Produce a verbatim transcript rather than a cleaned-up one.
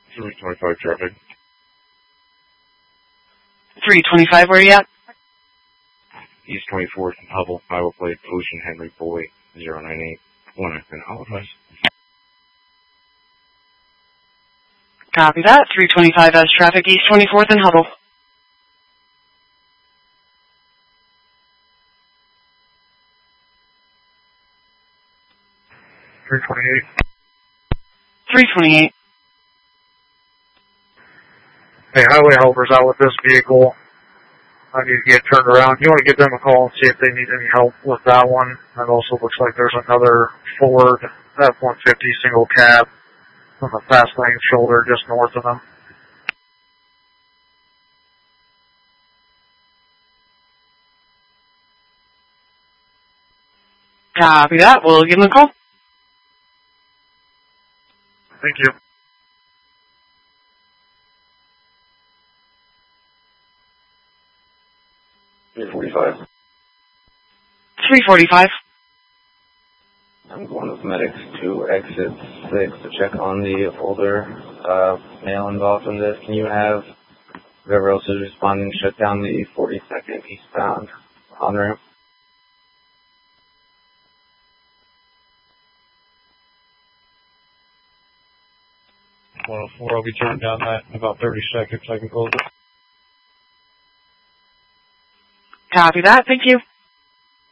three twenty-five traffic. three twenty-five, where are you at? East twenty-fourth and Hubble, Iowa plate, Ocean Henry Boy, zero nine eight one, and Halifax. Copy that. three twenty-five as traffic, East twenty-fourth and Hubble. three twenty-eight. three twenty-eight. Hey, highway helper's out with this vehicle. I need to get turned around. You want to give them a call and see if they need any help with that one. It also looks like there's another Ford F one fifty single cab on the fast lane shoulder just north of them. Copy that. We'll give them a call. Thank you. three forty-five. three forty-five. I'm going with medics to exit six to check on the older uh, male involved in this. Can you have whoever else is responding shut down the forty-second eastbound on ramp? one oh four, I'll be turning down that in about thirty seconds. I can close it. Copy that. Thank you.